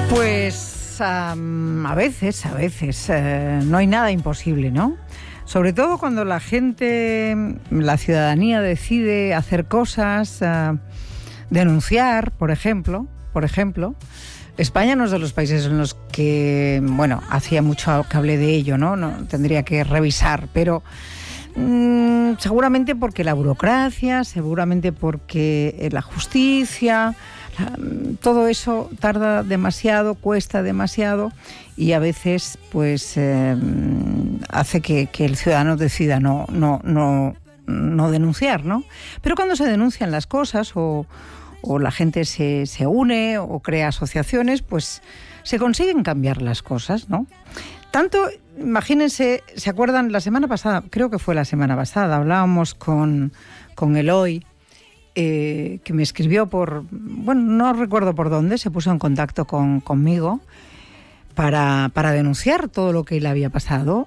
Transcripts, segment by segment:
Pues a veces no hay nada imposible, ¿no? Sobre todo cuando la gente, la ciudadanía decide hacer cosas, denunciar, por ejemplo. España no es de los países en los que, bueno, hacía mucho que hablé de ello, ¿no? No tendría que revisar, pero seguramente porque la burocracia, seguramente porque la justicia, todo eso tarda demasiado, cuesta demasiado y a veces pues hace que el ciudadano decida no denunciar, ¿no? Pero cuando se denuncian las cosas o la gente se une o crea asociaciones, pues se consiguen cambiar las cosas, ¿no? Tanto, imagínense, ¿se acuerdan? La semana pasada, creo que fue la semana pasada, hablábamos con Eloy, que me escribió no recuerdo por dónde, se puso en contacto conmigo para denunciar todo lo que le había pasado.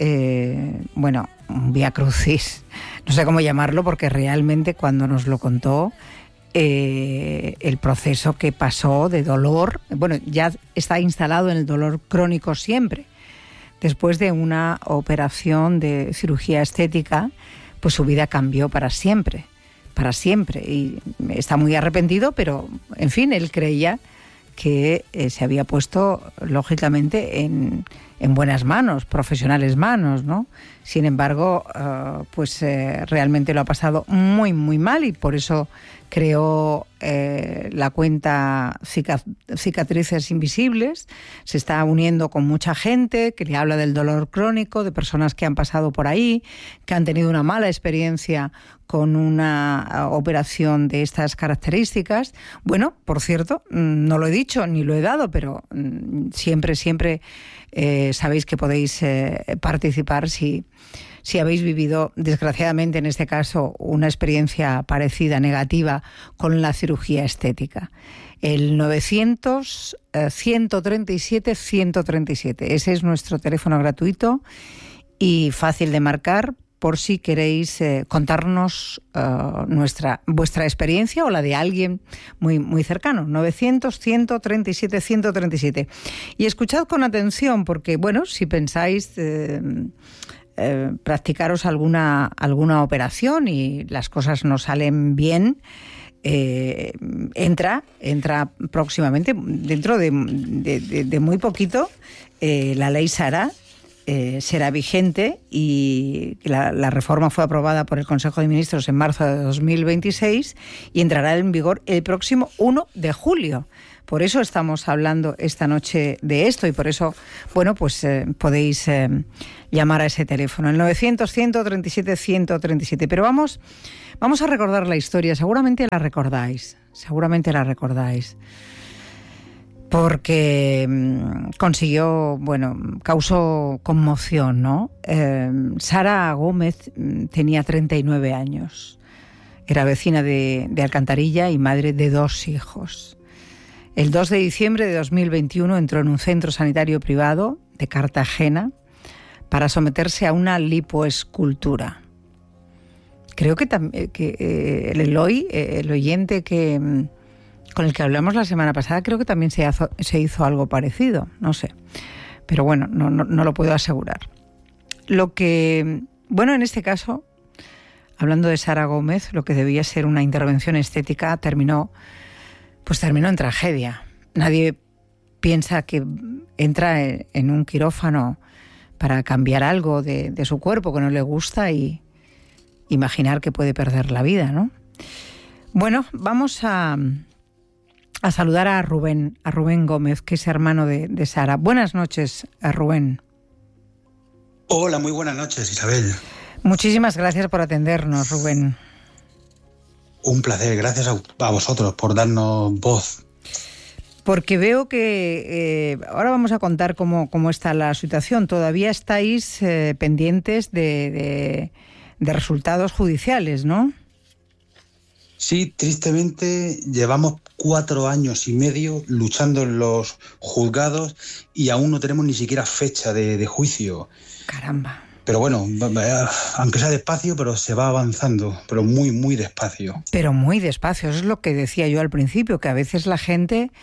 Un viacrucis, no sé cómo llamarlo, porque realmente cuando nos lo contó, el proceso que pasó de dolor, ya está instalado en el dolor crónico siempre. Después de una operación de cirugía estética, pues su vida cambió para siempre. Y está muy arrepentido, pero en fin, él creía que se había puesto lógicamente en buenas manos, profesionales manos, ¿no? Sin embargo, realmente lo ha pasado muy, muy mal y por eso creó la cuenta Cicatrices Invisibles. Se está uniendo con mucha gente que le habla del dolor crónico, de personas que han pasado por ahí, que han tenido una mala experiencia con una operación de estas características. Bueno, por cierto, no lo he dicho ni lo he dado, pero siempre sabéis que podéis participar si habéis vivido, desgraciadamente en este caso, una experiencia parecida, negativa, con la cirugía estética. El 900-137-137. Ese es nuestro teléfono gratuito y fácil de marcar por si queréis contarnos vuestra experiencia o la de alguien muy, muy cercano. 900-137-137. Y escuchad con atención porque, si pensáis practicaros alguna operación y las cosas no salen bien, entra próximamente, dentro de muy poquito, la ley Sara será vigente y la reforma fue aprobada por el Consejo de Ministros en marzo de 2026 y entrará en vigor el próximo 1 de julio. Por eso estamos hablando esta noche de esto y por eso, podéis llamar a ese teléfono, el 900-137-137. Pero vamos a recordar la historia, seguramente la recordáis. Porque causó conmoción, ¿no? Sara Gómez tenía 39 años, era vecina de Alcantarilla y madre de 2 hijos. El 2 de diciembre de 2021 entró en un centro sanitario privado de Cartagena para someterse a una lipoescultura. Creo que el Eloy, el oyente con el que hablamos la semana pasada, creo que también se hizo algo parecido, no sé. Pero no lo puedo asegurar. Lo que, en este caso, hablando de Sara Gómez, lo que debía ser una intervención estética terminó en tragedia. Nadie piensa que entra en un quirófano para cambiar algo de su cuerpo que no le gusta y imaginar que puede perder la vida, ¿no? Vamos a saludar a Rubén Gómez, que es hermano de Sara. Buenas noches, Rubén. Hola, muy buenas noches, Isabel. Muchísimas gracias por atendernos, Rubén. Un placer, gracias a vosotros por darnos voz. Porque veo que ahora vamos a contar cómo está la situación. Todavía estáis pendientes de resultados judiciales, ¿no? Sí, tristemente llevamos 4 años y medio luchando en los juzgados y aún no tenemos ni siquiera fecha de juicio. Caramba. Pero aunque sea despacio, pero se va avanzando, pero muy, muy despacio. Pero muy despacio, eso es lo que decía yo al principio, que a veces la gente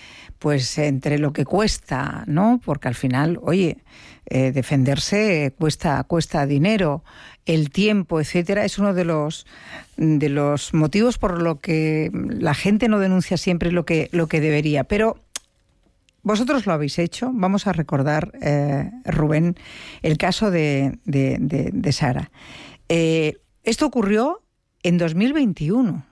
pues entre lo que cuesta, ¿no? Porque al final, oye, defenderse cuesta dinero, el tiempo, etcétera, es uno de los motivos por lo que la gente no denuncia siempre lo que debería. Pero vosotros lo habéis hecho. Vamos a recordar, Rubén, el caso de Sara. Esto ocurrió en 2021.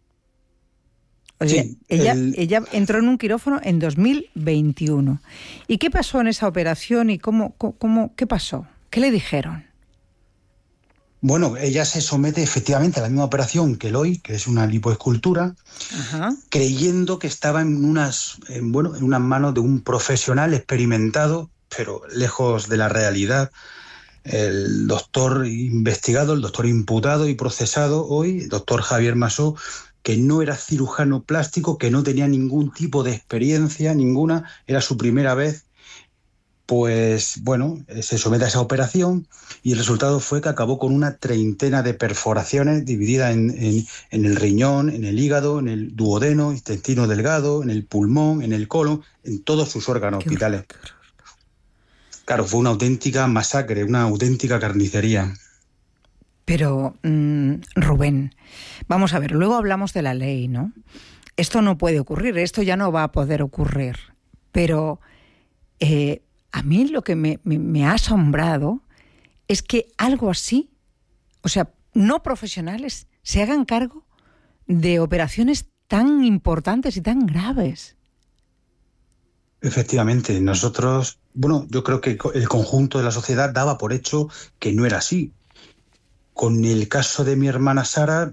O sea, Sí, ella entró en un quirófano en 2021. ¿Y qué pasó en esa operación y qué pasó? ¿Qué le dijeron? Bueno, ella se somete efectivamente a la misma operación que Eloy, que es una lipoescultura, Ajá. creyendo que estaba en unas manos de un profesional experimentado, pero lejos de la realidad. El doctor investigado, el doctor imputado y procesado hoy, el doctor Javier Masó, que no era cirujano plástico, que no tenía ningún tipo de experiencia, ninguna, era su primera vez, pues bueno, se somete a esa operación y el resultado fue que acabó con una treintena de perforaciones divididas en el riñón, en el hígado, en el duodeno, intestino delgado, en el pulmón, en el colon, en todos sus órganos vitales. Claro, fue una auténtica masacre, una auténtica carnicería. Pero, Rubén, vamos a ver, luego hablamos de la ley, ¿no? Esto no puede ocurrir, esto ya no va a poder ocurrir. Pero a mí lo que me ha asombrado es que algo así, o sea, no profesionales, se hagan cargo de operaciones tan importantes y tan graves. Efectivamente, nosotros, bueno, yo creo que el conjunto de la sociedad daba por hecho que no era así. Con el caso de mi hermana Sara,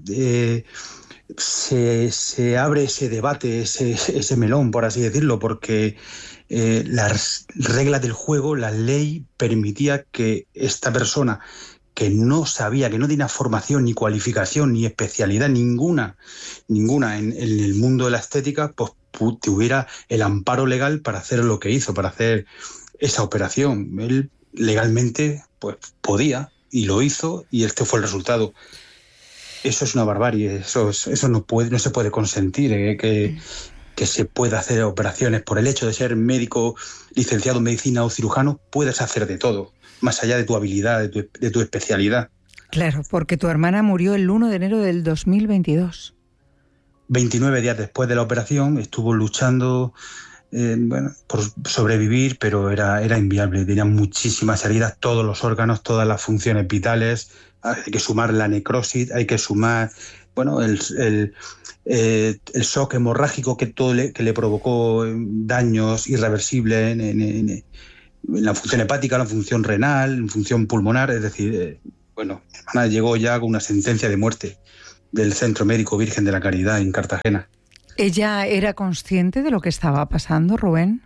se abre ese debate, ese melón, por así decirlo, porque las reglas del juego, la ley permitía que esta persona que no sabía, que no tenía formación, ni cualificación, ni especialidad ninguna en el mundo de la estética, pues tuviera el amparo legal para hacer lo que hizo, para hacer esa operación. Él legalmente pues podía y lo hizo y este fue el resultado. Eso es una barbarie, eso no se puede consentir, que se pueda hacer operaciones. Por el hecho de ser médico, licenciado en medicina o cirujano, puedes hacer de todo, más allá de tu habilidad, de tu especialidad. Claro, porque tu hermana murió el 1 de enero del 2022. 29 días después de la operación estuvo luchando por sobrevivir, pero era inviable. Tenía muchísimas heridas, todos los órganos, todas las funciones vitales. Hay que sumar la necrosis, hay que sumar el shock hemorrágico que le provocó daños irreversibles en la función hepática, en la función renal, en función pulmonar. Es decir, mi hermana llegó ya con una sentencia de muerte del Centro Médico Virgen de la Caridad en Cartagena. ¿Ella era consciente de lo que estaba pasando, Rubén?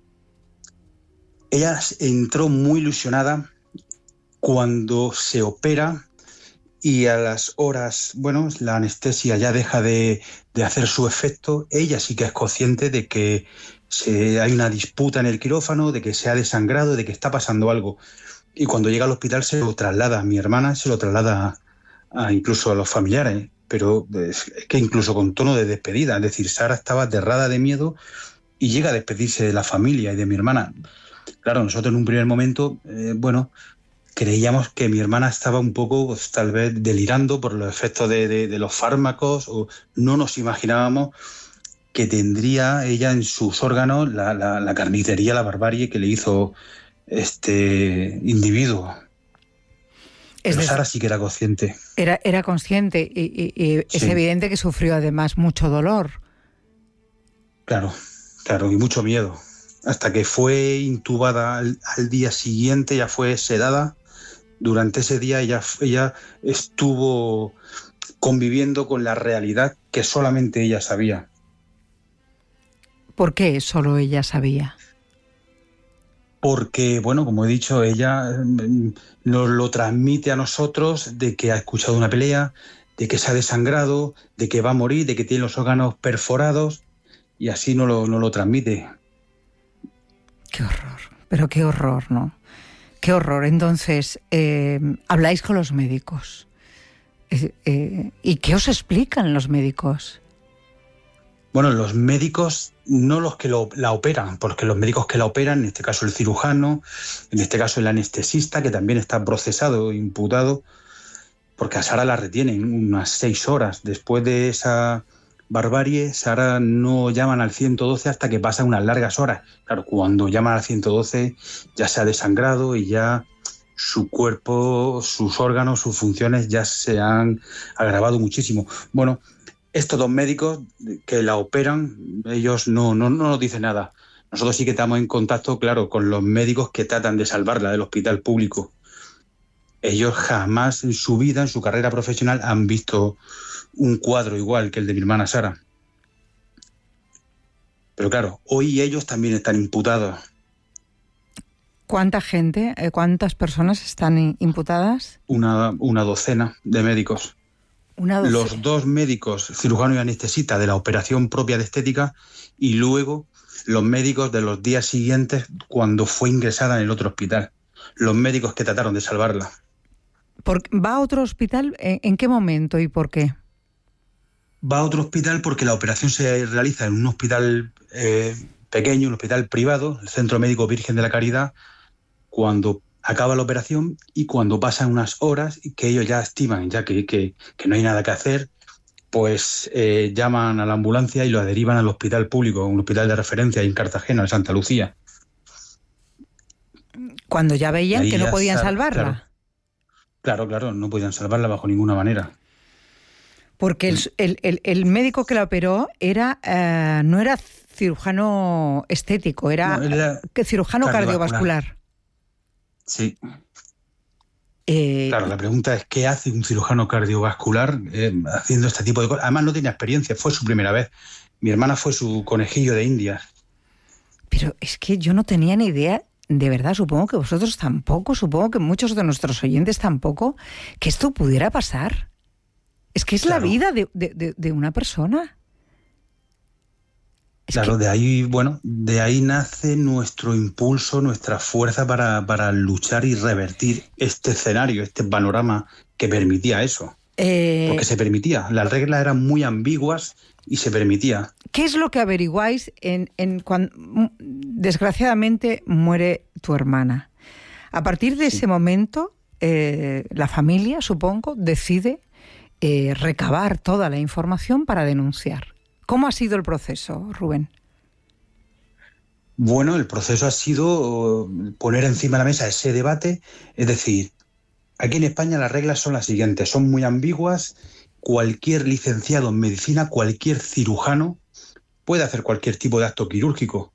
Ella entró muy ilusionada cuando se opera y a las horas, la anestesia ya deja de hacer su efecto. Ella sí que es consciente de que hay una disputa en el quirófano, de que se ha desangrado, de que está pasando algo. Y cuando llega al hospital se lo traslada a mi hermana, se lo traslada incluso a los familiares, pero es que incluso con tono de despedida. Es decir, Sara estaba aterrada de miedo y llega a despedirse de la familia y de mi hermana. Claro, nosotros en un primer momento, creíamos que mi hermana estaba un poco, tal vez, delirando por los efectos de los fármacos, o no nos imaginábamos que tendría ella en sus órganos la carnicería, la barbarie que le hizo este individuo. Pero Sara sí que era consciente. Era consciente y es evidente que sufrió además mucho dolor. Claro, y mucho miedo. Hasta que fue intubada al día siguiente, ya fue sedada. Durante ese día ella estuvo conviviendo con la realidad que solamente ella sabía. ¿Por qué solo ella sabía? Porque, como he dicho, ella nos lo transmite a nosotros de que ha escuchado una pelea, de que se ha desangrado, de que va a morir, de que tiene los órganos perforados, y así no lo transmite. Qué horror, pero qué horror, ¿no? Qué horror. Entonces, habláis con los médicos. ¿Y qué os explican los médicos? Bueno, los médicos, no los que la operan, porque los médicos que la operan, en este caso el cirujano, en este caso el anestesista, que también está procesado, imputado, porque a Sara la retienen unas 6 horas. Después de esa barbarie, Sara no llaman al 112 hasta que pasan unas largas horas. Claro, cuando llaman al 112 ya se ha desangrado y ya su cuerpo, sus órganos, sus funciones ya se han agravado muchísimo. Bueno, estos 2 médicos que la operan, ellos no nos dicen nada. Nosotros sí que estamos en contacto, claro, con los médicos que tratan de salvarla del hospital público. Ellos jamás en su vida, en su carrera profesional, han visto un cuadro igual que el de mi hermana Sara. Pero claro, hoy ellos también están imputados. ¿Cuánta gente, cuántas personas están imputadas? Una docena de médicos. Los 2 médicos, cirujano y anestesista, de la operación propia de estética, y luego los médicos de los días siguientes cuando fue ingresada en el otro hospital. Los médicos que trataron de salvarla. ¿Va a otro hospital? ¿En qué momento y por qué? Va a otro hospital porque la operación se realiza en un hospital pequeño, un hospital privado, el Centro Médico Virgen de la Caridad, cuando acaba la operación y cuando pasan unas horas que ellos ya estiman ya que no hay nada que hacer, pues llaman a la ambulancia y lo derivan al hospital público, un hospital de referencia en Cartagena, en Santa Lucía. Cuando ya veían que no podían salvarla. Claro, no podían salvarla bajo ninguna manera. Porque el médico que la operó no era cirujano estético, era cirujano cardiovascular. Sí. Claro, la pregunta es ¿qué hace un cirujano cardiovascular haciendo este tipo de cosas? Además no tenía experiencia, fue su primera vez. Mi hermana fue su conejillo de Indias. Pero es que yo no tenía ni idea, de verdad, supongo que vosotros tampoco, supongo que muchos de nuestros oyentes tampoco, que esto pudiera pasar. Es que es la vida de una persona. Claro, de ahí nace nuestro impulso, nuestra fuerza para luchar y revertir este escenario, este panorama que permitía eso. Porque se permitía. Las reglas eran muy ambiguas y se permitía. ¿Qué es lo que averiguáis cuando desgraciadamente muere tu hermana? A partir de ese momento, la familia, supongo, decide recabar toda la información para denunciar. ¿Cómo ha sido el proceso, Rubén? Bueno, el proceso ha sido poner encima de la mesa ese debate, es decir, aquí en España las reglas son las siguientes, son muy ambiguas, cualquier licenciado en medicina, cualquier cirujano puede hacer cualquier tipo de acto quirúrgico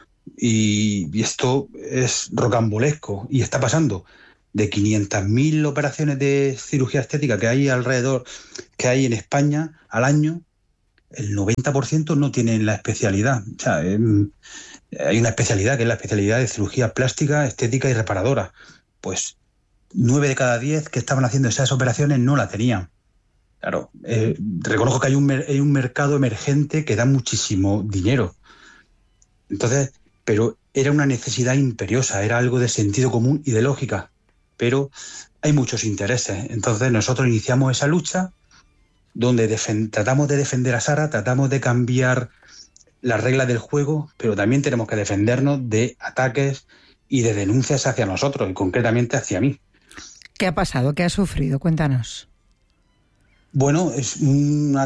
y esto es rocambolesco y está pasando. De 500.000 operaciones de cirugía estética que hay alrededor, que hay en España al año, el 90% no tienen la especialidad. O sea, hay una especialidad que es la especialidad de cirugía plástica, estética y reparadora. Pues 9 de cada 10 que estaban haciendo esas operaciones no la tenían. Claro, reconozco que hay un mercado emergente que da muchísimo dinero. Entonces, pero era una necesidad imperiosa, era algo de sentido común y de lógica. Pero hay muchos intereses. Entonces nosotros iniciamos esa lucha donde tratamos de defender a Sara, tratamos de cambiar las reglas del juego, pero también tenemos que defendernos de ataques y de denuncias hacia nosotros, y concretamente hacia mí. ¿Qué ha pasado? ¿Qué ha sufrido? Cuéntanos. Bueno, es un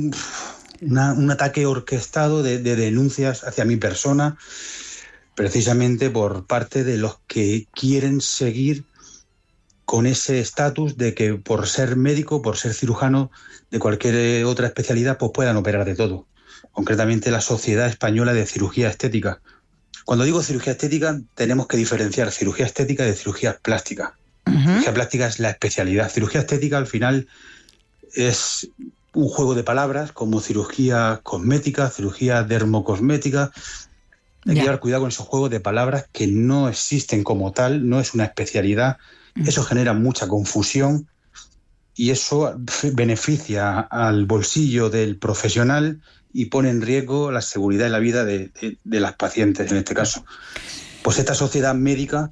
ataque orquestado de denuncias hacia mi persona, precisamente por parte de los que quieren seguir con ese estatus de que por ser médico, por ser cirujano de cualquier otra especialidad, pues puedan operar de todo. Concretamente la Sociedad Española de Cirugía Estética. Cuando digo cirugía estética, tenemos que diferenciar cirugía estética de cirugía plástica. Cirugía plástica es la especialidad. Cirugía estética, al final, es un juego de palabras como cirugía cosmética, cirugía dermocosmética. Hay que llevar cuidado con esos juegos de palabras que no existen como tal, no es una especialidad. Eso genera mucha confusión y eso beneficia al bolsillo del profesional y pone en riesgo la seguridad y la vida de las pacientes, en este caso. Pues esta sociedad médica,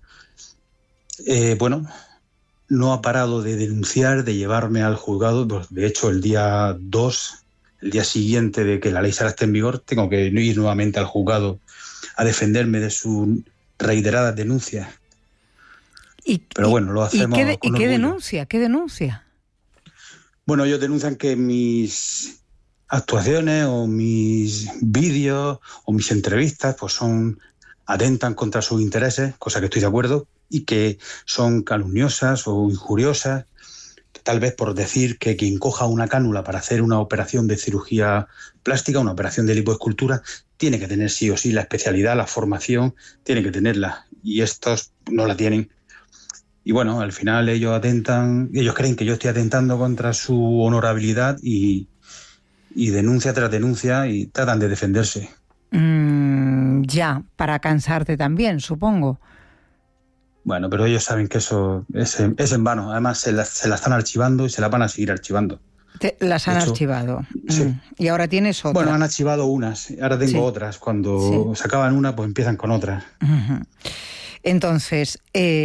no ha parado de denunciar, de llevarme al juzgado. De hecho, el día 2 el día siguiente de que la ley Sara esté en vigor, tengo que ir nuevamente al juzgado a defenderme de sus reiteradas denuncias. Pero bueno, lo hacemos con orgullo. ¿Y qué denuncia? ¿Qué denuncia? Bueno, ellos denuncian que mis actuaciones o mis vídeos o mis entrevistas pues atentan contra sus intereses, cosa que estoy de acuerdo, y que son calumniosas o injuriosas, tal vez por decir que quien coja una cánula para hacer una operación de cirugía plástica, una operación de lipoescultura, tiene que tener sí o sí la especialidad, la formación, tiene que tenerla, y estos no la tienen. Y bueno, al final ellos creen que yo estoy atentando contra su honorabilidad y denuncia tras denuncia y tratan de defenderse. Ya, para cansarte también, supongo. Bueno, pero ellos saben que eso es en vano. Además, se la están archivando y se la van a seguir archivando. Las han archivado. Sí. Y ahora tienes otra. Bueno, han archivado unas, ahora tengo otras. Cuando se acaban una, pues empiezan con otras. Uh-huh. Entonces,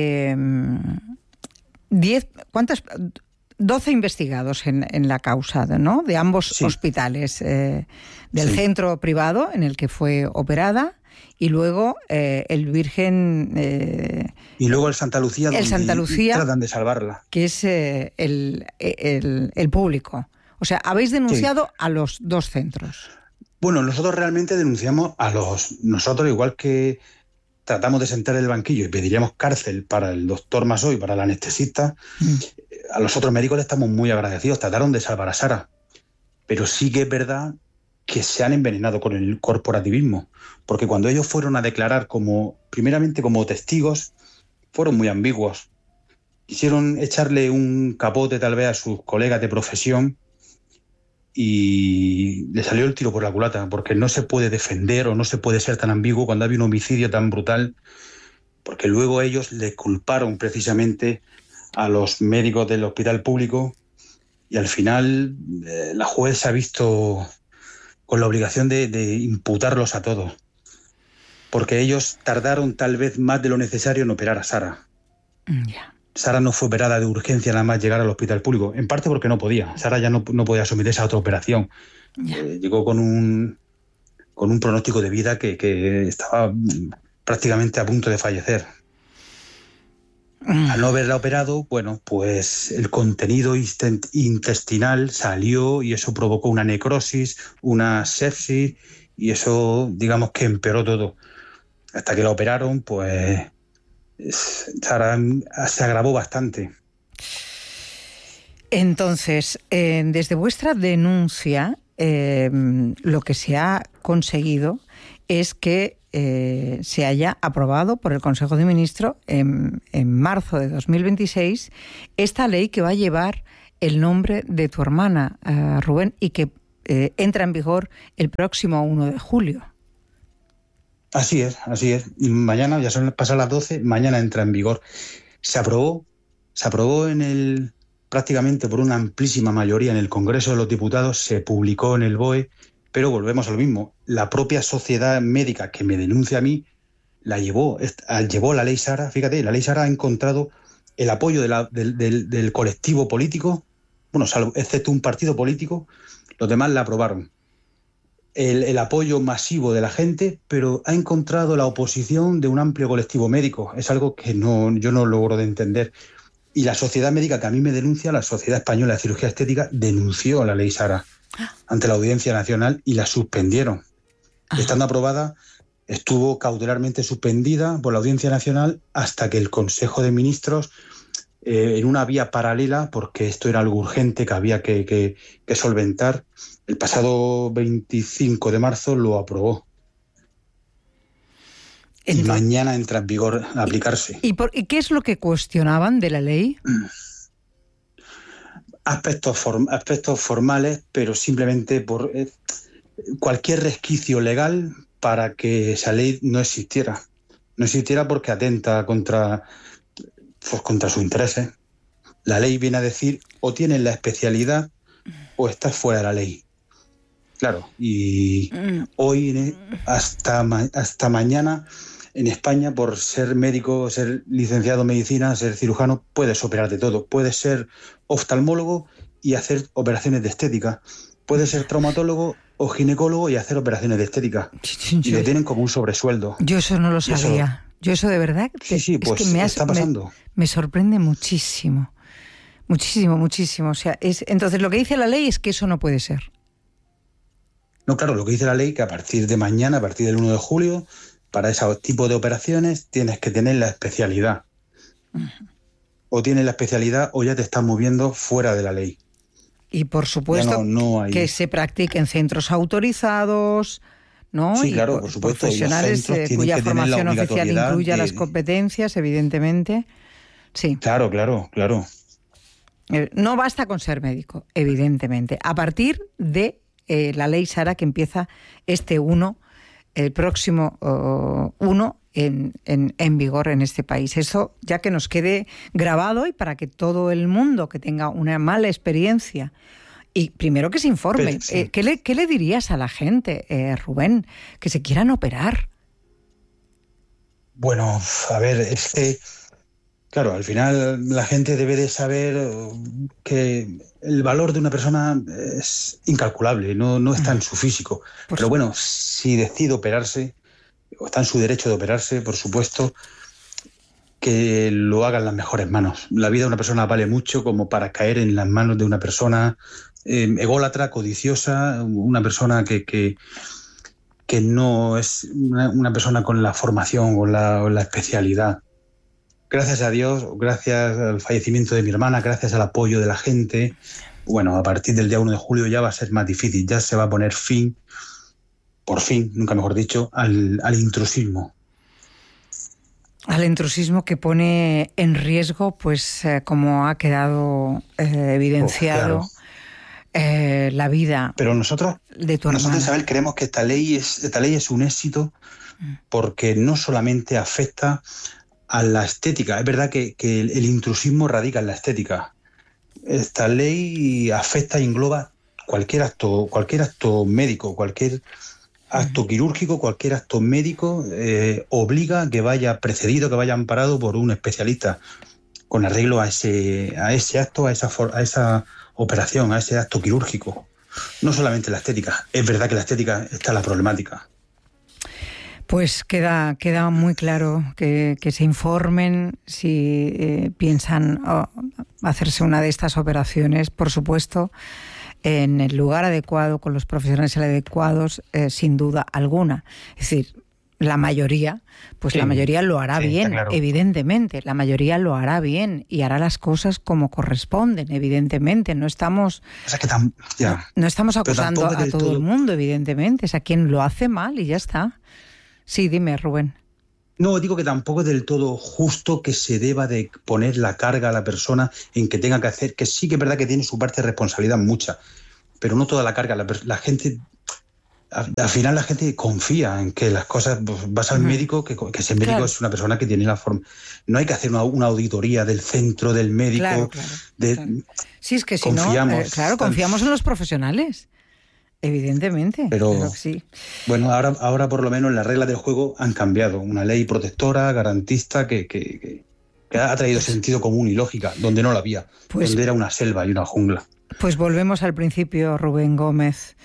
12 investigados en la causa, ¿no? De ambos hospitales, del centro privado en el que fue operada y luego el Virgen... y luego el Santa Lucía, donde tratan de salvarla. Que es el público. O sea, habéis denunciado a los dos centros. Bueno, nosotros realmente denunciamos nosotros, igual que tratamos de sentar el banquillo y pediríamos cárcel para el doctor Masó y para el anestesista, a los otros médicos le estamos muy agradecidos, trataron de salvar a Sara. Pero sí que es verdad que se han envenenado con el corporativismo, porque cuando ellos fueron a declarar primeramente como testigos, fueron muy ambiguos. Quisieron echarle un capote tal vez a sus colegas de profesión y le salió el tiro por la culata, porque no se puede defender o no se puede ser tan ambiguo cuando hay un homicidio tan brutal, porque luego ellos le culparon precisamente a los médicos del hospital público y al final la juez se ha visto con la obligación de imputarlos a todos, porque ellos tardaron tal vez más de lo necesario en operar a Sara. Sara no fue operada de urgencia nada más llegar al hospital público, en parte porque no podía. Sara ya no podía someterse a otra operación. Llegó con un pronóstico de vida que estaba prácticamente a punto de fallecer. Al no haberla operado, bueno, pues el contenido intestinal salió y eso provocó una necrosis, una sepsis, y eso, digamos que empeoró todo. Hasta que la operaron, pues Sara se agravó bastante. Entonces, desde vuestra denuncia, lo que se ha conseguido es que se haya aprobado por el Consejo de Ministros en marzo de 2026 esta ley que va a llevar el nombre de tu hermana, Rubén, y que entra en vigor el próximo 1 de julio. Así es. Y mañana, ya son pasadas las 12, mañana entra en vigor. Se aprobó prácticamente por una amplísima mayoría en el Congreso de los Diputados, se publicó en el BOE, pero volvemos a lo mismo. La propia sociedad médica que me denuncia a mí llevó la ley Sara. Fíjate, la ley Sara ha encontrado el apoyo del colectivo político, bueno, excepto un partido político, los demás la aprobaron. El apoyo masivo de la gente, pero ha encontrado la oposición de un amplio colectivo médico. Es algo que yo no logro de entender. Y la sociedad médica que a mí me denuncia, la Sociedad Española de Cirugía Estética, denunció la ley Sara ante la Audiencia Nacional y la suspendieron. Estando aprobada, estuvo cautelarmente suspendida por la Audiencia Nacional hasta que el Consejo de Ministros, en una vía paralela, porque esto era algo urgente que había que solventar, el pasado 25 de marzo lo aprobó. Y mañana entra en vigor a aplicarse. ¿Y qué es lo que cuestionaban de la ley? Aspectos formales, pero simplemente por cualquier resquicio legal para que esa ley no existiera. No existiera porque atenta contra sus intereses. La ley viene a decir o tienes la especialidad o estás fuera de la ley. Claro, y hoy hasta mañana en España, por ser médico, ser licenciado en medicina, ser cirujano, puedes operar de todo. Puedes ser oftalmólogo y hacer operaciones de estética. puede ser traumatólogo o ginecólogo y hacer operaciones de estética. Y le tienen como un sobresueldo. Yo eso no lo sabía. Yo eso de verdad sí, pues es que está pasando. Me sorprende muchísimo. Muchísimo, muchísimo. O sea, entonces lo que dice la ley es que eso no puede ser. No, claro, lo que dice la ley que a partir de mañana, a partir del 1 de julio, para ese tipo de operaciones tienes que tener la especialidad. O tienes la especialidad o ya te estás moviendo fuera de la ley. Y por supuesto no hay... que se practique en centros autorizados, ¿no? Sí, y claro, por supuesto. Profesionales cuya formación oficial incluya las competencias, evidentemente. Sí. Claro. No basta con ser médico, evidentemente. A partir de la ley Sara, que empieza el próximo 1 en vigor en este país. Eso ya que nos quede grabado y para que todo el mundo que tenga una mala experiencia, y primero que se informe. Sí. ¿Qué le dirías a la gente, Rubén, que se quieran operar? Bueno, a ver, es que, claro, al final la gente debe de saber que el valor de una persona es incalculable, no está en su físico. Pero bueno, si decide operarse, está en su derecho de operarse, por supuesto, que lo haga en las mejores manos. La vida de una persona vale mucho como para caer en las manos de una persona ególatra, codiciosa, una persona que no es una persona con la formación, con la especialidad. Gracias a Dios, gracias al fallecimiento de mi hermana, gracias al apoyo de la gente, bueno, a partir del día 1 de julio ya va a ser más difícil, ya se va a poner fin, por fin, nunca mejor dicho, al intrusismo. Al intrusismo que pone en riesgo, pues como ha quedado evidenciado, claro, la vida. Pero nosotros de tu hermana. Nosotros, Isabel, creemos que esta ley es un éxito porque no solamente afecta a la estética. Es verdad que el intrusismo radica en la estética. Esta ley afecta e engloba cualquier acto médico, cualquier acto quirúrgico, cualquier acto médico, obliga a que vaya precedido, que vaya amparado por un especialista con arreglo a ese acto, a esa operación, a ese acto quirúrgico. No solamente la estética. Es verdad que la estética está la problemática. Pues queda muy claro que se informen si piensan hacerse una de estas operaciones, por supuesto, en el lugar adecuado, con los profesionales adecuados, sin duda alguna. Es decir, la mayoría lo hará bien, claro. Evidentemente, la mayoría lo hará bien y hará las cosas como corresponden, evidentemente. No estamos acusando a todo el mundo, evidentemente. Es a quien lo hace mal y ya está. Sí, dime, Rubén. No, digo que tampoco es del todo justo que se deba de poner la carga a la persona en que tenga que hacer, que sí que es verdad que tiene su parte de responsabilidad mucha, pero no toda la carga. La gente, al final la gente confía en que las cosas, pues, vas al médico, que ese médico claro. Es una persona que tiene la forma. No hay que hacer una auditoría del centro, del médico. Claro. Sí, es que si confiamos, confiamos en los profesionales. Evidentemente, pero sí. Bueno, ahora por lo menos las reglas del juego han cambiado. Una ley protectora, garantista, que ha traído sentido común y lógica, donde no la había, donde era una selva y una jungla. Pues volvemos al principio, Rubén Gómez.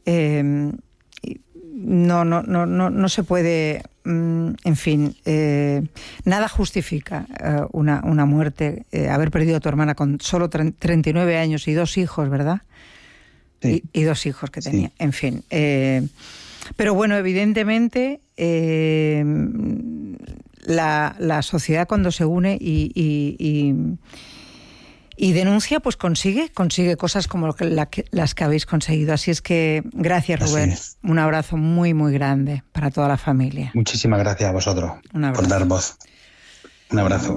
No se puede, en fin, nada justifica una muerte, haber perdido a tu hermana con solo 39 años y 2 hijos, ¿verdad? Sí. Y 2 hijos que tenía, sí. En fin. Pero bueno, evidentemente la sociedad cuando se une y denuncia, pues consigue cosas como las que habéis conseguido. Así es que gracias, Rubén. Un abrazo muy, muy grande para toda la familia. Muchísimas gracias a vosotros por dar voz. Un abrazo.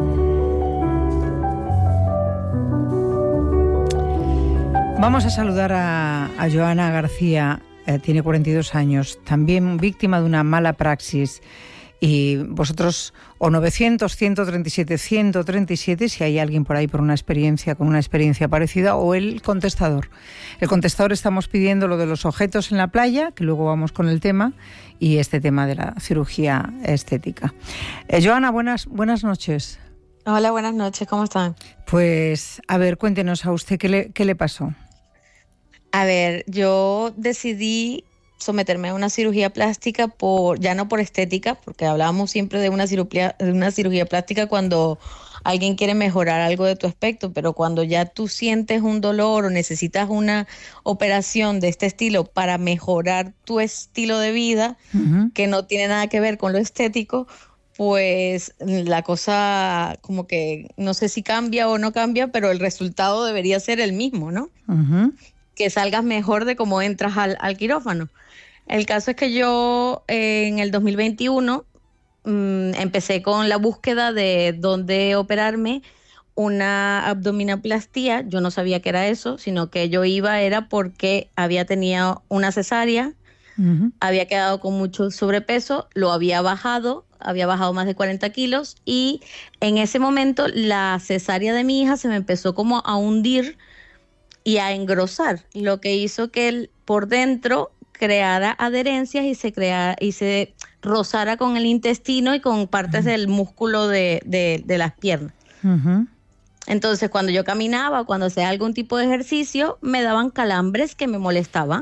Vamos a saludar a Joana García, tiene 42 años, también víctima de una mala praxis. Y vosotros, o 900-137-137, si hay alguien por ahí con una experiencia parecida, o el contestador. El contestador estamos pidiendo lo de los objetos en la playa, que luego vamos con el tema, y este tema de la cirugía estética. Joana, buenas noches. Hola, buenas noches, ¿cómo están? Pues, a ver, cuéntenos a usted qué le pasó. A ver, yo decidí someterme a una cirugía plástica ya no por estética, porque hablábamos siempre de una cirugía plástica cuando alguien quiere mejorar algo de tu aspecto, pero cuando ya tú sientes un dolor o necesitas una operación de este estilo para mejorar tu estilo de vida, que no tiene nada que ver con lo estético, pues la cosa como que no sé si cambia o no cambia, pero el resultado debería ser el mismo, ¿no? Que salgas mejor de cómo entras al quirófano. El caso es que yo en el 2021 empecé con la búsqueda de dónde operarme una abdominoplastía. Yo no sabía que era eso, sino que yo era porque había tenido una cesárea, había quedado con mucho sobrepeso, lo había bajado más de 40 kilos y en ese momento la cesárea de mi hija se me empezó como a hundir y a engrosar, lo que hizo que por dentro creara adherencias y se rozara con el intestino y con partes del músculo de las piernas. Entonces, cuando yo caminaba, cuando hacía algún tipo de ejercicio, me daban calambres que me molestaban.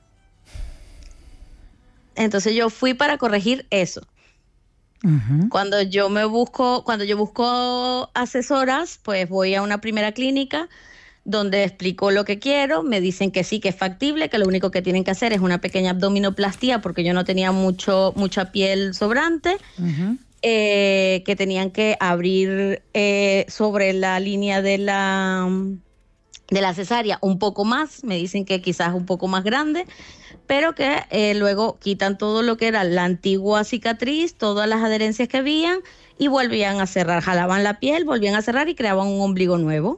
Entonces, yo fui para corregir eso. Cuando yo busco asesoras, pues voy a una primera clínica donde explico lo que quiero, me dicen que sí, que es factible, que lo único que tienen que hacer es una pequeña abdominoplastía porque yo no tenía mucha piel sobrante, que tenían que abrir sobre la línea de la cesárea un poco más, me dicen que quizás un poco más grande, pero que luego quitan todo lo que era la antigua cicatriz, todas las adherencias que habían y volvían a cerrar, jalaban la piel, volvían a cerrar y creaban un ombligo nuevo.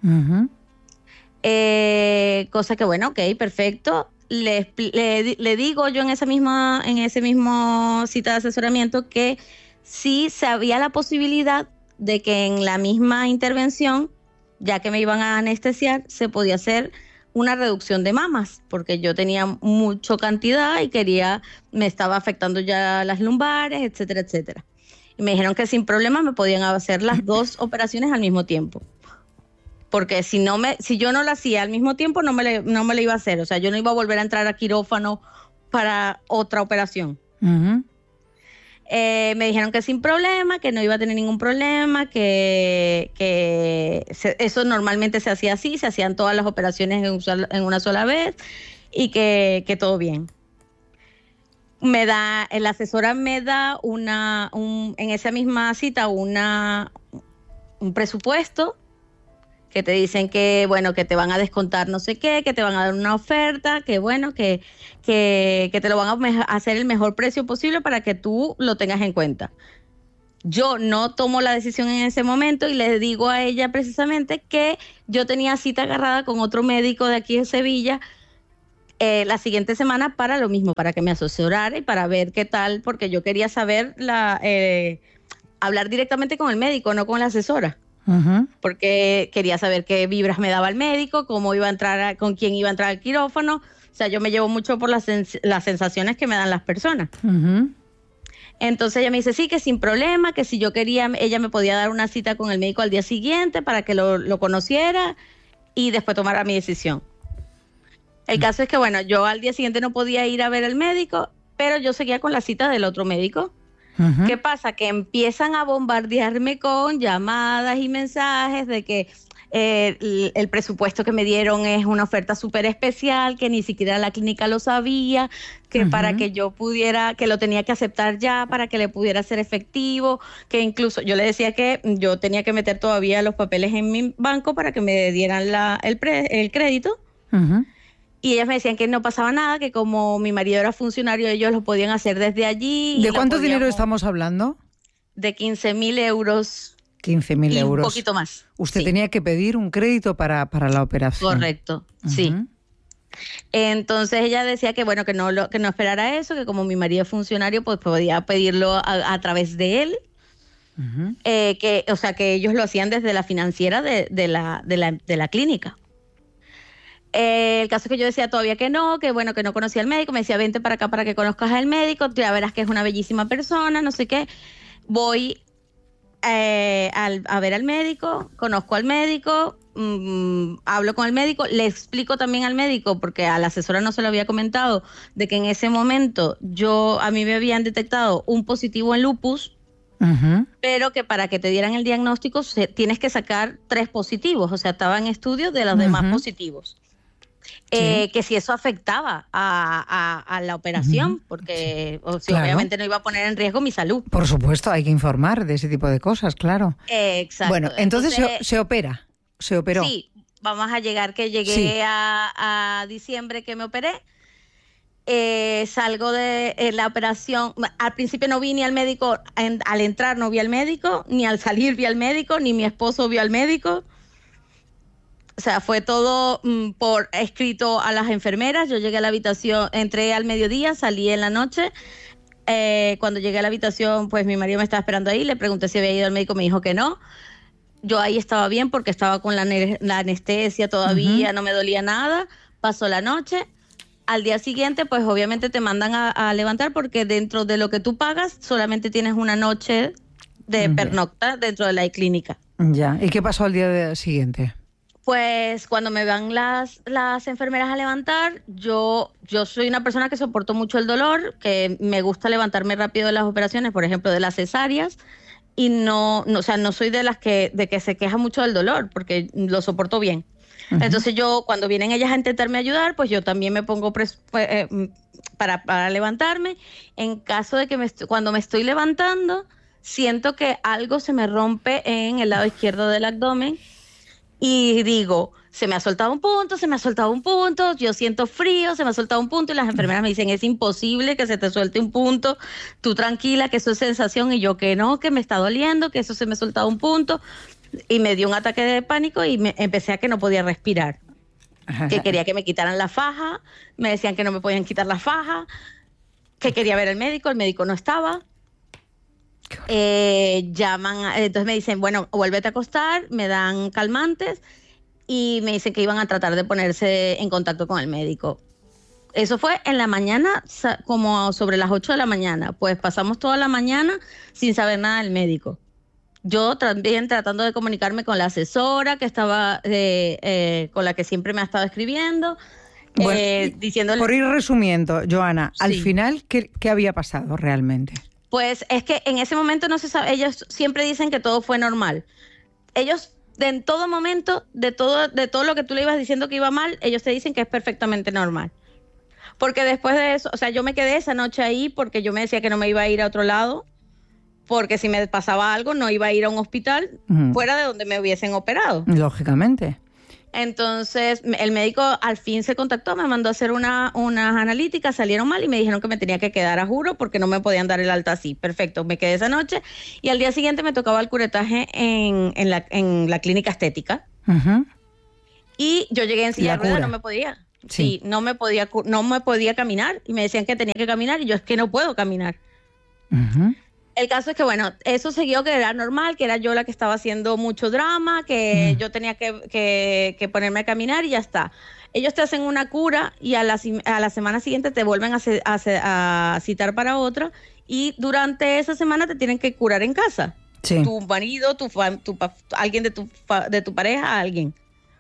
Cosa que bueno, ok, perfecto. Le digo yo en ese mismo cita de asesoramiento que sí sabía la posibilidad de que en la misma intervención, ya que me iban a anestesiar, se podía hacer una reducción de mamas, porque yo tenía mucha cantidad y me estaba afectando ya las lumbares, etcétera, etcétera. Y me dijeron que sin problema me podían hacer las dos operaciones al mismo tiempo. Porque si yo no la hacía al mismo tiempo, no me la iba a hacer. O sea, yo no iba a volver a entrar a quirófano para otra operación. Me dijeron que sin problema, que no iba a tener ningún problema, que eso normalmente se hacía así, se hacían todas las operaciones en una sola vez y que todo bien. La asesora me da en esa misma cita un presupuesto, que te dicen que, bueno, que te van a descontar no sé qué, que te van a dar una oferta, que bueno, que te lo van a hacer el mejor precio posible para que tú lo tengas en cuenta. Yo no tomo la decisión en ese momento y le digo a ella precisamente que yo tenía cita agarrada con otro médico de aquí de Sevilla la siguiente semana para lo mismo, para que me asesorara y para ver qué tal, porque yo quería saber hablar directamente con el médico, no con la asesora. Porque quería saber qué vibras me daba el médico, cómo iba a entrar, con quién iba a entrar al quirófano. O sea, yo me llevo mucho por las sensaciones que me dan las personas. Entonces ella me dice, sí, que sin problema, que si yo quería, ella me podía dar una cita con el médico al día siguiente para que lo conociera y después tomara mi decisión. El caso es que, bueno, yo al día siguiente no podía ir a ver al médico, pero yo seguía con la cita del otro médico. ¿Qué pasa? Que empiezan a bombardearme con llamadas y mensajes de que el presupuesto que me dieron es una oferta súper especial, que ni siquiera la clínica lo sabía, que para que yo pudiera, que lo tenía que aceptar ya para que le pudiera ser efectivo, que incluso yo le decía que yo tenía que meter todavía los papeles en mi banco para que me dieran el crédito. Y ellas me decían que no pasaba nada, que como mi marido era funcionario, ellos lo podían hacer desde allí. ¿De cuánto dinero estamos hablando? De 15.000 euros. 15.000 euros. Un poquito más. Usted tenía que pedir un crédito para la operación. Correcto, sí. Entonces ella decía que bueno, que no esperara eso, que como mi marido es funcionario, pues podía pedirlo a través de él. O sea, que ellos lo hacían desde la financiera de la clínica. El caso es que yo decía todavía que no, que bueno, que no conocía al médico. Me decía, vente para acá para que conozcas al médico, ya verás que es una bellísima persona, no sé qué. Voy a ver al médico, conozco al médico, hablo con el médico, le explico también al médico, porque a la asesora no se lo había comentado, de que en ese momento a mí me habían detectado un positivo en lupus, pero que para que te dieran el diagnóstico tienes que sacar 3 positivos, o sea, estaba en estudio de los demás positivos. Sí. Que si eso afectaba a la operación, porque claro, obviamente no iba a poner en riesgo mi salud. Por supuesto, hay que informar de ese tipo de cosas, claro. Exacto. Bueno, entonces se operó. Sí, vamos a llegar que llegué a diciembre que me operé. Salgo de la operación. Al principio no vi ni al médico, al entrar no vi al médico, ni al salir vi al médico, ni mi esposo vio al médico. O sea, fue todo por escrito a las enfermeras. Yo llegué a la habitación, entré al mediodía, salí en la noche. Cuando llegué a la habitación, pues mi marido me estaba esperando ahí. Le pregunté si había ido al médico, me dijo que no. Yo ahí estaba bien porque estaba con la anestesia todavía, no me dolía nada. Pasó la noche. Al día siguiente, pues obviamente te mandan a levantar porque dentro de lo que tú pagas solamente tienes una noche de pernocta dentro de la clínica. Ya. ¿Y qué pasó al día siguiente? Pues cuando me van las enfermeras a levantar, yo soy una persona que soporto mucho el dolor, que me gusta levantarme rápido de las operaciones, por ejemplo, de las cesáreas, y no soy de las que se queja mucho del dolor, porque lo soporto bien. Entonces yo, cuando vienen ellas a intentarme ayudar, pues yo también me pongo para levantarme. En caso de que cuando me estoy levantando, siento que algo se me rompe en el lado izquierdo del abdomen, y digo, se me ha soltado un punto, yo siento frío, se me ha soltado un punto, y las enfermeras me dicen, es imposible que se te suelte un punto, tú tranquila, que eso es sensación, y yo que no, que me está doliendo, que eso se me ha soltado un punto, y me dio un ataque de pánico y empecé a que no podía respirar, que quería que me quitaran la faja, me decían que no me podían quitar la faja, que quería ver al médico, el médico no estaba. Entonces me dicen, bueno, vuélvete a acostar, me dan calmantes y me dicen que iban a tratar de ponerse en contacto con el médico. Eso fue en la mañana, como sobre las 8 de la mañana. Pues pasamos toda la mañana sin saber nada del médico. Yo también tratando de comunicarme con la asesora que estaba con la que siempre me ha estado escribiendo. Bueno, diciéndole... Por ir resumiendo, Joana, al final, ¿qué había pasado realmente? Pues es que en ese momento no se sabe, ellos siempre dicen que todo fue normal. Ellos en todo momento, de todo lo que tú le ibas diciendo que iba mal, ellos te dicen que es perfectamente normal. Porque después de eso, o sea, yo me quedé esa noche ahí porque yo me decía que no me iba a ir a otro lado, porque si me pasaba algo no iba a ir a un hospital fuera de donde me hubiesen operado. Lógicamente. Entonces, el médico al fin se contactó, me mandó a hacer unas analíticas, salieron mal y me dijeron que me tenía que quedar a juro porque no me podían dar el alta así. Perfecto, me quedé esa noche y al día siguiente me tocaba el curetaje en la clínica estética. Y yo llegué en silla de ruedas, no me podía. Sí, no me podía caminar y me decían que tenía que caminar y yo es que no puedo caminar. El caso es que, bueno, eso siguió, que era normal, que era yo la que estaba haciendo mucho drama, que yo tenía que ponerme a caminar y ya está. Ellos te hacen una cura y a la semana siguiente te vuelven a citar para otra y durante esa semana te tienen que curar en casa. Sí. Tu marido, alguien de tu pareja, alguien.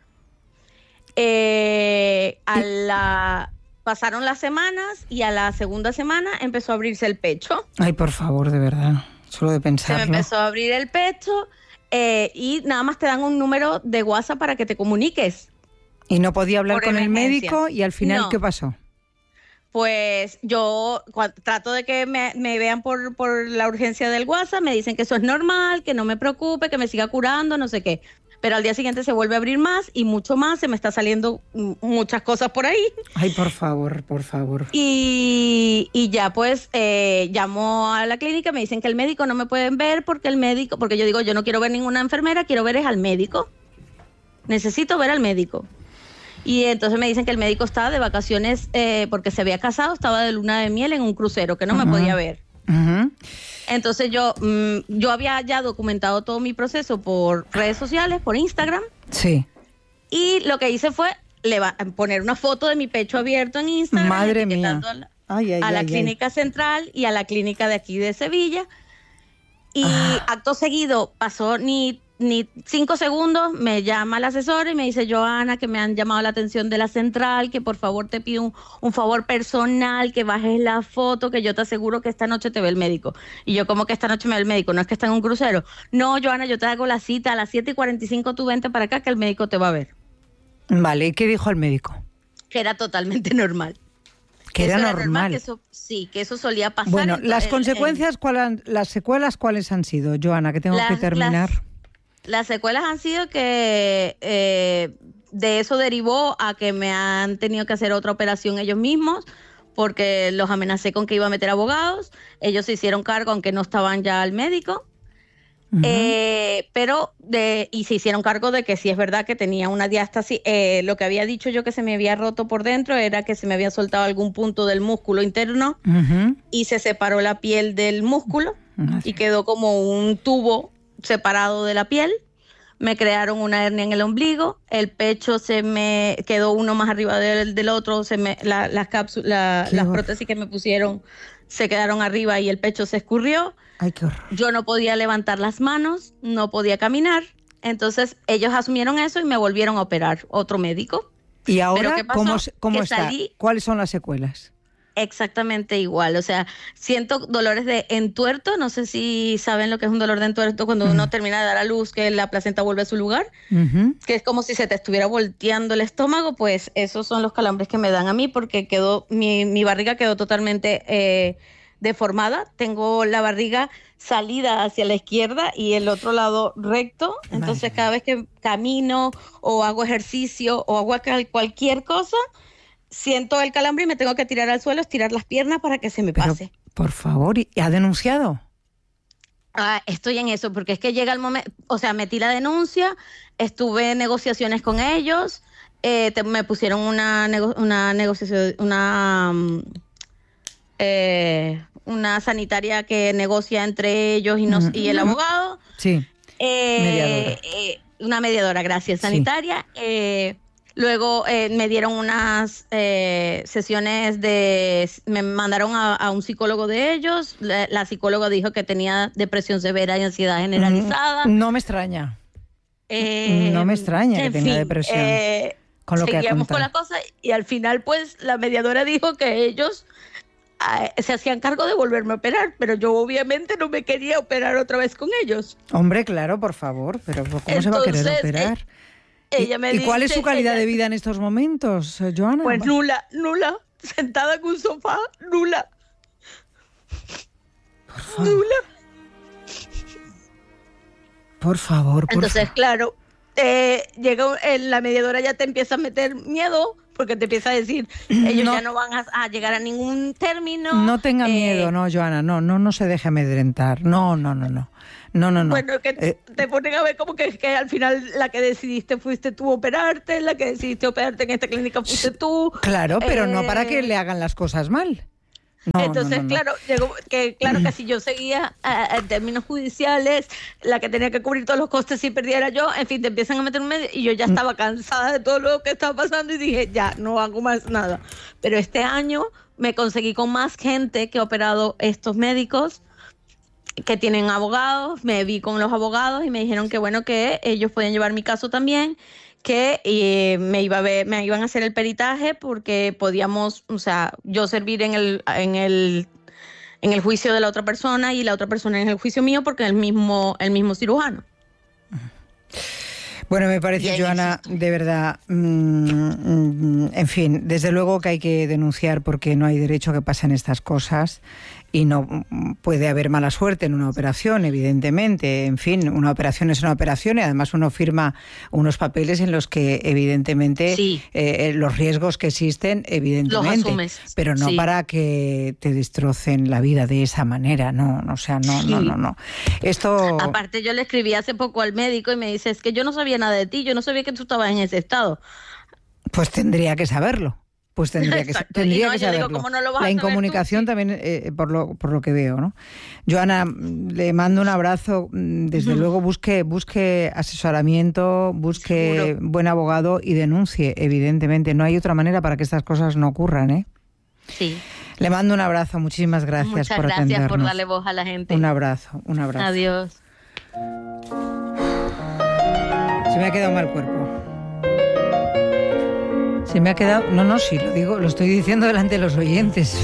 Pasaron las semanas y a la segunda semana empezó a abrirse el pecho. Ay, por favor, de verdad. Solo de pensarlo. Se me empezó a abrir el pecho y nada más te dan un número de WhatsApp para que te comuniques. ¿Y no podía hablar con el médico? ¿Y al final qué pasó? Pues yo trato de que me vean por la urgencia del WhatsApp, me dicen que eso es normal, que no me preocupe, que me siga curando, no sé qué. Pero al día siguiente se vuelve a abrir más y mucho más, se me está saliendo muchas cosas por ahí. Ay, por favor, por favor. Y ya pues llamo a la clínica, me dicen que el médico no me pueden ver porque yo digo, yo no quiero ver ninguna enfermera, quiero ver es al médico. Necesito ver al médico. Y entonces me dicen que el médico estaba de vacaciones porque se había casado, estaba de luna de miel en un crucero, que no me podía ver. Entonces yo había ya documentado todo mi proceso por redes sociales, por Instagram. Sí. Y lo que hice fue poner una foto de mi pecho abierto en Instagram. Madre mía. A la clínica central y a la clínica de aquí de Sevilla. Y acto seguido pasó ni ni 5 segundos, me llama el asesor y me dice, Joana, que me han llamado la atención de la central, que por favor te pido un favor personal, que bajes la foto, que yo te aseguro que esta noche te ve el médico. Y yo, ¿cómo que esta noche me ve el médico? ¿No es que está en un crucero? No, Joana, yo te hago la cita a las 7:45, tú vente para acá que el médico te va a ver. Vale, ¿y qué dijo el médico? Que era totalmente normal. Que era normal. Que eso solía pasar. Bueno, las consecuencias, las secuelas, ¿cuáles han sido, Joana? Que tengo que terminar. Las secuelas han sido que de eso derivó a que me han tenido que hacer otra operación ellos mismos, porque los amenacé con que iba a meter abogados. Ellos se hicieron cargo, aunque no estaban ya al médico. Uh-huh. Y se hicieron cargo de que sí es verdad que tenía una diástasis. Lo que había dicho yo que se me había roto por dentro era que se me había soltado algún punto del músculo interno, uh-huh, y se separó la piel del músculo, uh-huh, y quedó como un tubo separado de la piel. Me crearon una hernia en el ombligo, el pecho se me quedó uno más arriba del otro, las prótesis que me pusieron se quedaron arriba y el pecho se escurrió. Ay, qué horror. Yo no podía levantar las manos, no podía caminar, entonces ellos asumieron eso y me volvieron a operar, otro médico. ¿Y ahora cómo está? ¿Cuáles son las secuelas? Exactamente igual, o sea, siento dolores de entuerto, no sé si saben lo que es un dolor de entuerto cuando uno termina de dar a luz, que la placenta vuelve a su lugar, uh-huh, que es como si se te estuviera volteando el estómago. Pues esos son los calambres que me dan a mí, porque mi barriga quedó totalmente deformada, tengo la barriga salida hacia la izquierda y el otro lado recto, entonces cada vez que camino o hago ejercicio o hago cualquier cosa, siento el calambre y me tengo que tirar al suelo, estirar las piernas para que se me pase. Por favor, ¿y ha denunciado? Estoy en eso, porque es que llega el momento, o sea, metí la denuncia, estuve en negociaciones con ellos, me pusieron una negociación, una sanitaria que negocia entre ellos y el abogado. Sí, mediadora. Una mediadora, gracias, sanitaria. Sí. Luego me dieron unas sesiones me mandaron a un psicólogo de ellos. La psicóloga dijo que tenía depresión severa y ansiedad generalizada. No me extraña. No me extraña que tenga depresión. Con lo que seguíamos con la cosa y al final pues la mediadora dijo que ellos se hacían cargo de volverme a operar, pero yo obviamente no me quería operar otra vez con ellos. Hombre, claro, por favor, pero ¿cómo entonces, se va a querer operar? Ella me ¿Y cuál es su calidad de vida en estos momentos, Joana? Pues nula, sentada en un sofá, nula. Por favor. Nula. Por favor. Entonces, claro, la mediadora ya te empieza a meter miedo, porque te empieza a decir, ellos ya no van a llegar a ningún término. No tenga miedo, no, Joana, no se deje amedrentar, no. Bueno, que te ponen a ver como que al final la que decidiste fuiste tú operarte, la que decidiste operarte en esta clínica fuiste tú. Claro, pero no para que le hagan las cosas mal. Entonces, claro, llegó que si yo seguía en términos judiciales, la que tenía que cubrir todos los costes si perdiera yo, en fin, te empiezan a meter un medio y yo ya estaba cansada de todo lo que estaba pasando y dije, ya, no hago más nada. Pero este año me conseguí con más gente que ha operado estos médicos, que tienen abogados, me vi con los abogados y me dijeron que bueno, que ellos podían llevar mi caso también, que me iban a hacer el peritaje porque podíamos, o sea, yo servir en el juicio de la otra persona y la otra persona en el juicio mío porque es el mismo cirujano. Bueno, me parece, Joana, de verdad, en fin, desde luego que hay que denunciar porque no hay derecho a que pasen estas cosas y no puede haber mala suerte en una operación, evidentemente. En fin, una operación es una operación y además uno firma unos papeles en los que evidentemente los riesgos que existen, evidentemente, los asumes, pero no para que te destrocen la vida de esa manera, no. Esto... Aparte, yo le escribí hace poco al médico y me dice, es que yo no sabía nada de ti, yo no sabía que tú estabas en ese estado. Pues tendría que saberlo. Pues tendría que saberlo. Digo, no la incomunicación también, por lo que veo, ¿no? Joana, le mando un abrazo. Desde luego busque asesoramiento, busque Seguro. Buen abogado y denuncie, evidentemente. No hay otra manera para que estas cosas no ocurran, ¿eh? Sí. Le mando un abrazo. Muchísimas gracias por atendernos. Gracias por darle voz a la gente. Un abrazo. Adiós. Se me ha quedado mal cuerpo. Se me ha quedado... No, sí, lo estoy diciendo delante de los oyentes.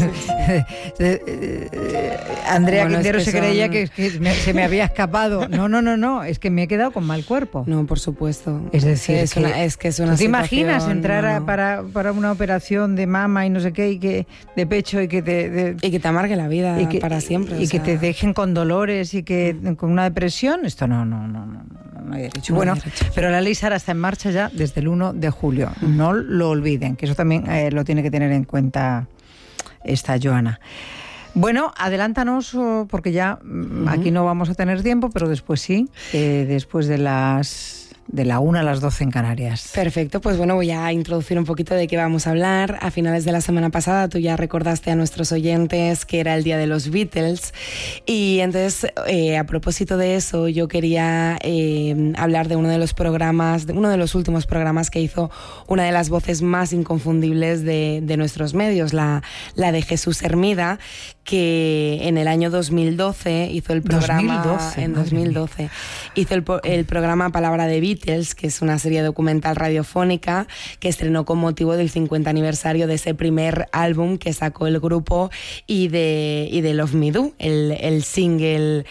Andrea Quintero se creía que se me había escapado. No, es que me he quedado con mal cuerpo. No, por supuesto. Es decir, es una ¿te imaginas entrar no. para una operación de mama y no sé qué, y que de pecho y que te amargue la vida para siempre? Y que te dejen con dolores y que con una depresión? Esto no hay derecho. Bueno, pero la ley Sara está en marcha ya desde el 1 de julio. No lo olviden, que eso también lo tiene que tener en cuenta esta Joana. Bueno, adelántanos, porque ya aquí no vamos a tener tiempo, pero después sí, después de la 1 a las 12 en Canarias. Perfecto, pues bueno, voy a introducir un poquito de qué vamos a hablar. A finales de la semana pasada tú ya recordaste a nuestros oyentes que era el día de los Beatles, y entonces a propósito de eso yo quería hablar de uno de los últimos programas que hizo una de las voces más inconfundibles de nuestros medios, la de Jesús Hermida, que en el año 2012 hizo el programa... 2012 hizo el programa Palabra de Beatles, que es una serie documental radiofónica que estrenó con motivo del 50 aniversario de ese primer álbum que sacó el grupo y de Love Me Do, el single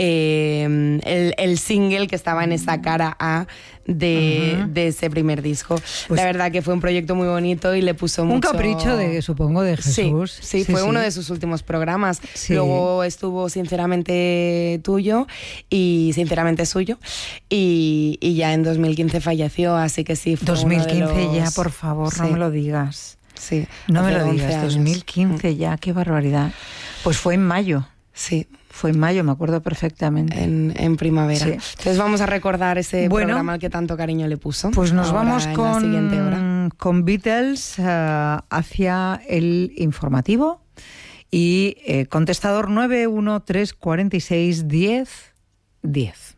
que estaba en esa cara A de ese primer disco. Pues, la verdad que fue un proyecto muy bonito y le puso mucho... Un capricho supongo de Jesús. Sí, fue uno de sus últimos programas. Sí. Luego estuvo Sinceramente Tuyo y Sinceramente Suyo, y ya en 2015 falleció, así que sí, fue 2015 ya, por favor, sí. No me lo digas. Sí. No me lo digas, años. 2015 ya, qué barbaridad. Pues fue en mayo. Sí. Fue en mayo, me acuerdo perfectamente. En primavera. Sí. Entonces vamos a recordar ese programa al que tanto cariño le puso. Pues nos vamos con Beatles hacia el informativo y contestador 913461010.